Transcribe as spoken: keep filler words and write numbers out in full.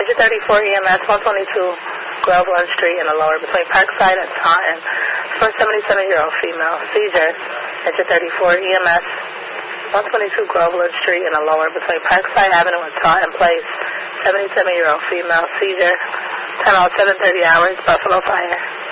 Engine thirty-four E M S, one twenty-two Groveland Street in the lower between Parkside and Taunton. For a seventy-seven-year-old female, seizure. Engine thirty-four E M S, one twenty-two Groveland Street in the lower between Parkside Avenue and Taunton Place. seventy-seven-year-old female, seizure. Time out seven thirty hours, Buffalo Fire.